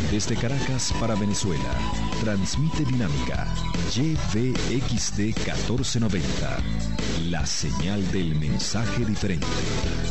Desde Caracas para Venezuela, transmite Dinámica YVXD 1490, la señal del mensaje diferente.